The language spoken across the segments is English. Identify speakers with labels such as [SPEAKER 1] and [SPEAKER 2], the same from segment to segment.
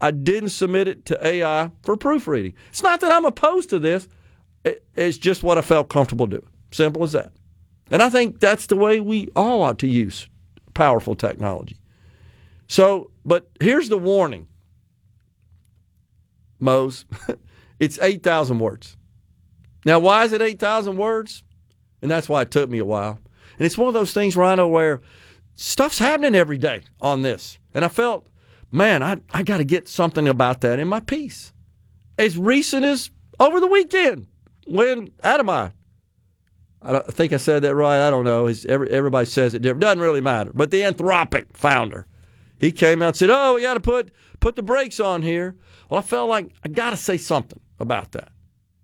[SPEAKER 1] I didn't submit it to AI for proofreading. It's not that I'm opposed to this. It's just what I felt comfortable doing. Simple as that. And I think that's the way we all ought to use powerful technology. So, but here's the warning, Mose. It's 8,000 words. Now, why is it 8,000 words? And that's why it took me a while. And it's one of those things, Rhino, where stuff's happening every day on this. And I felt, man, I got to get something about that in my piece. As recent as over the weekend when Atomai, I think I said that right, I don't know. Everybody says it different. Doesn't really matter. But the Anthropic founder, he came out and said, we got to put the brakes on here. Well, I felt like I got to say something about that.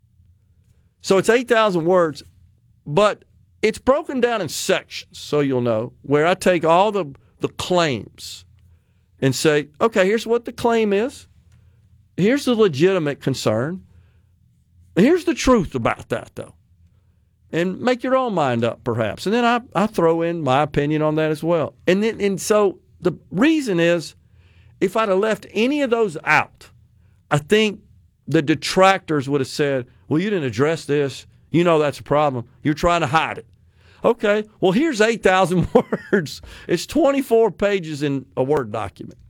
[SPEAKER 1] So it's 8,000 words, but it's broken down in sections, so you'll know, where I take all the claims and say, okay, here's what the claim is. Here's the legitimate concern. Here's the truth about that, though. And make your own mind up, perhaps. And then I throw in my opinion on that as well. And so the reason is, if I'd have left any of those out, I think the detractors would have said, well, you didn't address this. You know that's a problem. You're trying to hide it. Okay, well, here's 8,000 words. It's 24 pages in a Word document.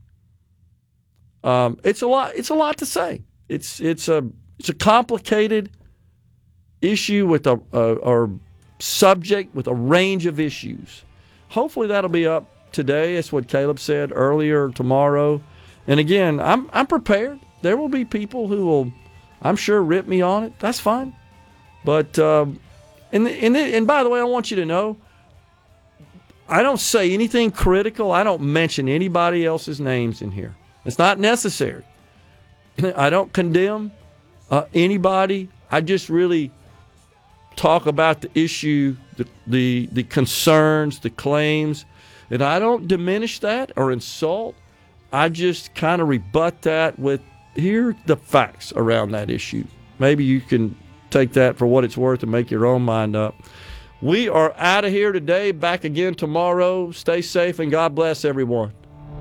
[SPEAKER 1] It's a lot. It's a lot to say. It's a complicated issue with or subject with a range of issues. Hopefully that'll be up today. That's what Caleb said earlier, tomorrow. And again, I'm prepared. There will be people who will, I'm sure, rip me on it. That's fine. But and by the way, I want you to know, I don't say anything critical. I don't mention anybody else's names in here. It's not necessary. I don't condemn anybody. I just really talk about the issue, the concerns, the claims, and I don't diminish that or insult. I just kind of rebut that with, here are the facts around that issue. Maybe you can take that for what it's worth and make your own mind up. We are out of here today, back again tomorrow. Stay safe and God bless everyone.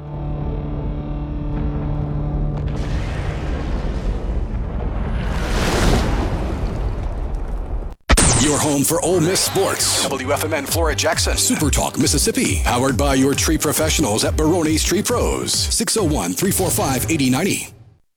[SPEAKER 2] Your home for Ole Miss sports. WFMN Flora Jackson. Super Talk Mississippi. Powered by your tree professionals at Barone's Tree Pros. 601-345-8090.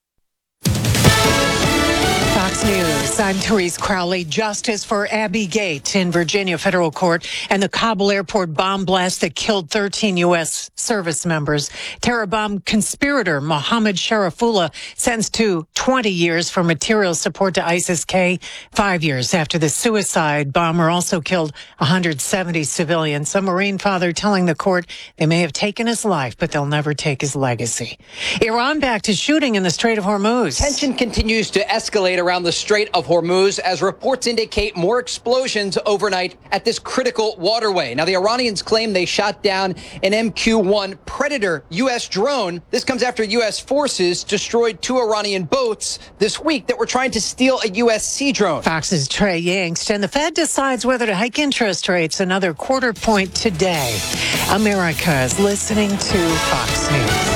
[SPEAKER 3] Fox News. I'm Therese Crowley. Justice for Abby Gate in Virginia federal court and the Kabul airport bomb blast that killed 13 U.S. service members. Terror bomb conspirator Mohammed Sharifullah sentenced to 20 years for material support to ISIS-K, 5 years after the suicide bomber also killed 170 civilians. A Marine father telling the court they may have taken his life, but they'll never take his legacy. Iran back to shooting in the Strait of Hormuz.
[SPEAKER 4] Tension continues to escalate around the Strait of Hormuz as reports indicate more explosions overnight at this critical waterway. Now, the Iranians claim they shot down an MQ-1 Predator U.S. drone. This comes after U.S. forces destroyed 2 Iranian boats this week that were trying to steal a U.S. sea drone.
[SPEAKER 3] Fox's Trey Yingst, and the Fed decides whether to hike interest rates another quarter point today. America is listening to Fox News.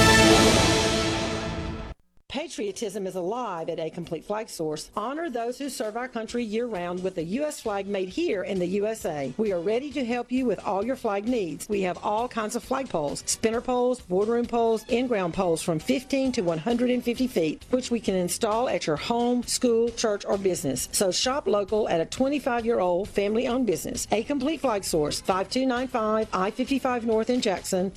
[SPEAKER 5] Patriotism is alive at A Complete Flag Source. Honor those who serve our country year-round with a U.S. flag made here in the USA. We are ready to help you with all your flag needs. We have all kinds of flag poles, spinner poles, boardroom poles, in-ground poles from 15 to 150 feet, which we can install at your home, school, church, or business. So shop local at a 25-year-old family-owned business. A Complete Flag Source, 5295 I-55 North in Jackson,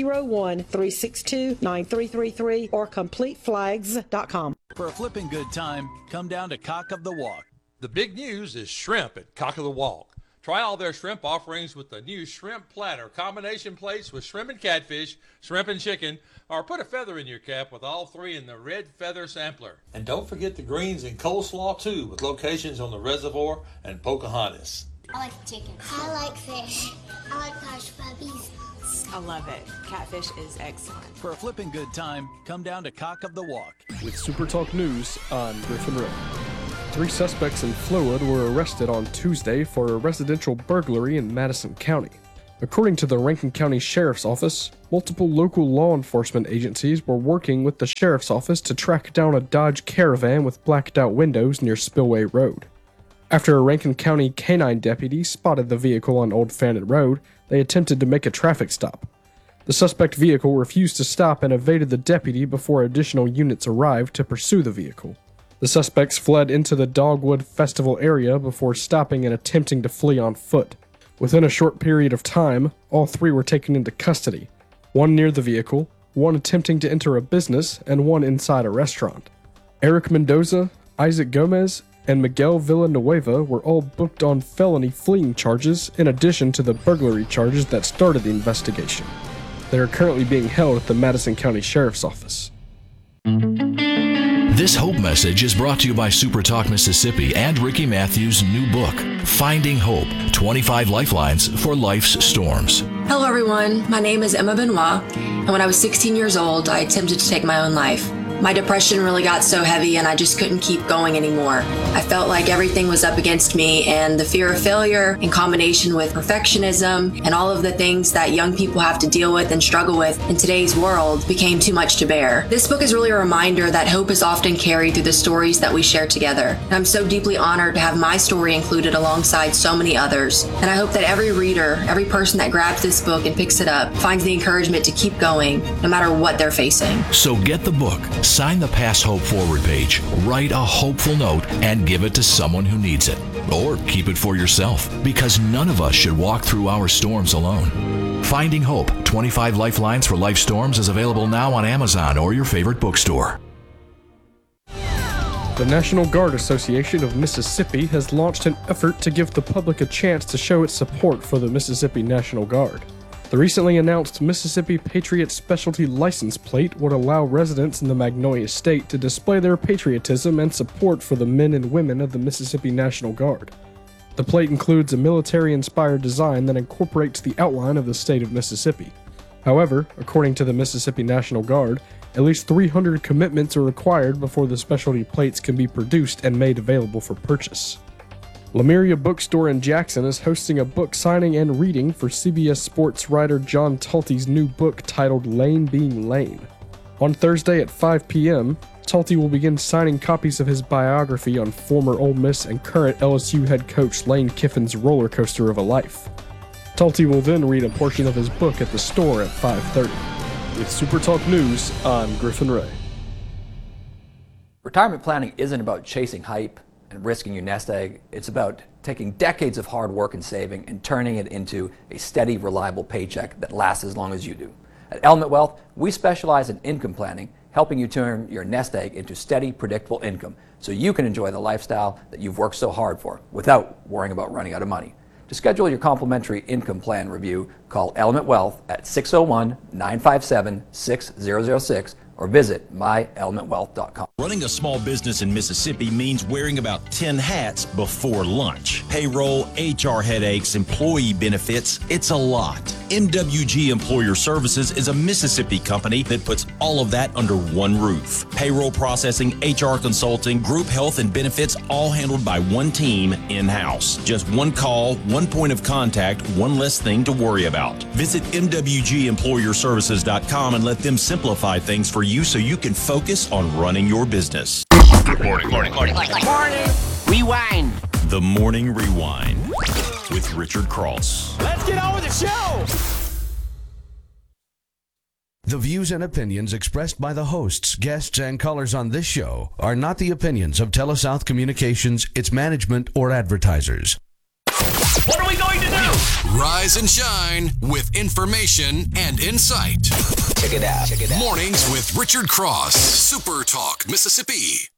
[SPEAKER 5] 601-362-9333, or CompleteFlags.com.
[SPEAKER 6] For a flipping good time, come down to Cock of the Walk.
[SPEAKER 7] The big news is shrimp at Cock of the Walk. Try all their shrimp offerings with the new shrimp platter, combination plates with shrimp and catfish, shrimp and chicken, or put a feather in your cap with all 3 in the red feather sampler.
[SPEAKER 8] And don't forget the greens and coleslaw too, with locations on the Reservoir and Pocahontas.
[SPEAKER 9] I like chicken. I like fish. I like hush puppies.
[SPEAKER 10] I love it. Catfish is excellent.
[SPEAKER 6] For a flipping good time, come down to Cock of the Walk.
[SPEAKER 11] With Super Talk News on Griffin Road. 3 suspects in Flowood were arrested on Tuesday for a residential burglary in Madison County. According to the Rankin County Sheriff's Office, multiple local law enforcement agencies were working with the Sheriff's Office to track down a Dodge Caravan with blacked out windows near Spillway Road. After a Rankin County canine deputy spotted the vehicle on Old Fannin Road, they attempted to make a traffic stop. The suspect vehicle refused to stop and evaded the deputy before additional units arrived to pursue the vehicle. The suspects fled into the Dogwood Festival area before stopping and attempting to flee on foot. Within a short period of time, all three were taken into custody, one near the vehicle, one attempting to enter a business, and one inside a restaurant. Eric Mendoza, Isaac Gomez, and Miguel Villanueva were all booked on felony fleeing charges in addition to the burglary charges that started the investigation. They are currently being held at the Madison County Sheriff's Office.
[SPEAKER 12] This Hope message is brought to you by SuperTalk Mississippi and Ricky Matthews' new book, Finding Hope, 25 Lifelines for Life's Storms.
[SPEAKER 13] Hello everyone, my name is Emma Benoit, and when I was 16 years old, I attempted to take my own life. My depression really got so heavy and I just couldn't keep going anymore. I felt like everything was up against me, and the fear of failure in combination with perfectionism and all of the things that young people have to deal with and struggle with in today's world became too much to bear. This book is really a reminder that hope is often carried through the stories that we share together. And I'm so deeply honored to have my story included alongside so many others. And I hope that every reader, every person that grabs this book and picks it up, finds the encouragement to keep going no matter what they're facing.
[SPEAKER 12] So get the book, sign the Pass Hope forward page, write a hopeful note, and give it to someone who needs it. Or keep it for yourself, because none of us should walk through our storms alone. Finding Hope, 25 Lifelines for Life Storms is available now on Amazon or your favorite bookstore.
[SPEAKER 11] The National Guard Association of Mississippi has launched an effort to give the public a chance to show its support for the Mississippi National Guard. The recently announced Mississippi Patriot Specialty License Plate would allow residents in the Magnolia State to display their patriotism and support for the men and women of the Mississippi National Guard. The plate includes a military-inspired design that incorporates the outline of the state of Mississippi. However, according to the Mississippi National Guard, at least 300 commitments are required before the specialty plates can be produced and made available for purchase. Lemuria Bookstore in Jackson is hosting a book signing and reading for CBS Sports writer John Talty's new book titled Lane Being Lane. On Thursday at 5 p.m., Talty will begin signing copies of his biography on former Ole Miss and current LSU head coach Lane Kiffin's roller coaster of a life. Talty will then read a portion of his book at the store at 5:30. With SuperTalk News, I'm Griffin Ray.
[SPEAKER 14] Retirement planning isn't about chasing hype and risking your nest egg. It's about taking decades of hard work and saving and turning it into a steady, reliable paycheck that lasts as long as you do. At Element Wealth, we specialize in income planning, helping you turn your nest egg into steady, predictable income so you can enjoy the lifestyle that you've worked so hard for without worrying about running out of money. To schedule your complimentary income plan review, call Element Wealth at 601-957-6006 or visit myelementwealth.com.
[SPEAKER 15] Running a small business in Mississippi means wearing about 10 hats before lunch. Payroll, HR headaches, employee benefits, it's a lot. MWG Employer Services is a Mississippi company that puts all of that under one roof. Payroll processing, HR consulting, group health and benefits, all handled by one team in-house. Just one call, one point of contact, one less thing to worry about. Visit MWGEmployerServices.com and let them simplify things for you so you can focus on running your business.
[SPEAKER 16] Good morning. Rewind.
[SPEAKER 15] The Morning Rewind with Richard Cross.
[SPEAKER 16] Let's get on with the show.
[SPEAKER 17] The views and opinions expressed by the hosts, guests, and callers on this show are not the opinions of TeleSouth Communications, its management, or advertisers.
[SPEAKER 16] What are we going to do?
[SPEAKER 2] Rise and shine with information and insight.
[SPEAKER 16] Check it out.
[SPEAKER 2] Mornings with Richard Cross. Super Talk, Mississippi.